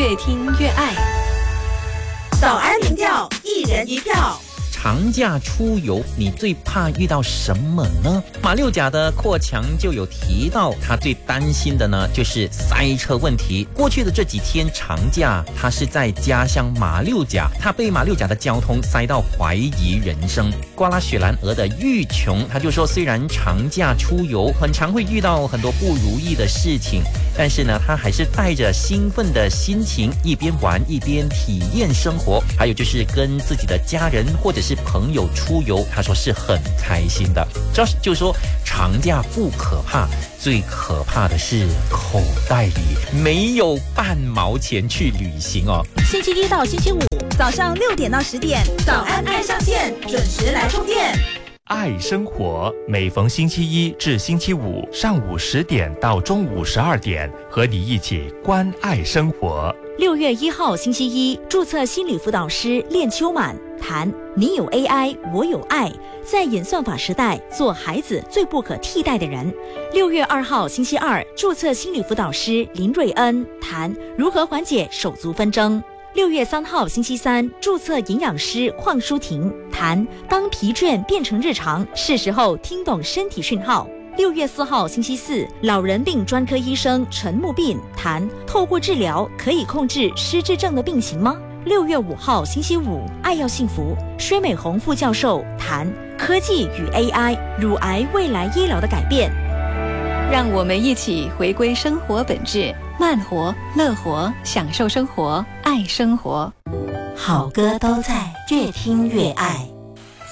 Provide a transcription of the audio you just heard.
越听越爱。 早安民调，一人一票。 长假出游，你最怕遇到什么呢？马六甲的阔强就有提到，他最担心的呢就是塞车问题。过去的这几天长假，他是在家乡马六甲，他被马六甲的交通塞到怀疑人生。瓜拉雪兰莪的玉琼，他就说，虽然长假出游很常会遇到很多不如意的事情，但是呢，他还是带着兴奋的心情，一边玩一边体验生活。还有就是跟自己的家人或者是朋友出游，他说是很开心的。Josh 就说，长假不可怕，最可怕的是口袋里没有半毛钱去旅行哦。 星期一到星期五早上6点到10点，早安爱上线，准时来充电。 爱生活，每逢星期一至星期五上午10点到中午12点，和你一起关爱生活。 6月1号星期一，注册心理辅导师练秋满谈你有 AI， 我有爱，在演算法时代，做孩子最不可替代的人。6月2号星期二，注册心理辅导师林瑞恩谈如何缓解手足纷争。6月3号星期三，注册营养师邝淑婷谈当疲倦变成日常，是时候听懂身体讯号。6月4号星期四，老人病专科医生陈木斌谈透过治疗可以控制失智症的病情吗？6月5号星期五，爱要幸福，薛美红副教授谈科技与 AI 乳癌未来医疗的改变。 让我们一起回归生活本质，慢活、乐活，享受生活，爱生活。 好歌都在越听越爱。